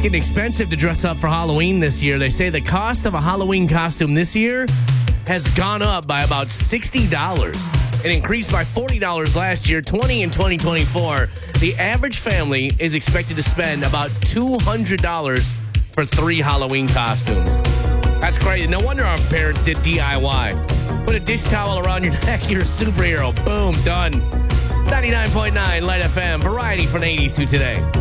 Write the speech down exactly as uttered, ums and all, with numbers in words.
getting expensive to dress up for Halloween this year. They say the cost of a Halloween costume this year has gone up by about sixty dollars. It increased by forty dollars last year, twenty dollars in twenty twenty-four. The average family is expected to spend about two hundred dollars for three Halloween costumes. That's crazy. No wonder our parents did D I Y. Put a dish towel around your neck, you're a superhero. Boom, done. ninety-nine point nine Light F M, variety from the eighties to today.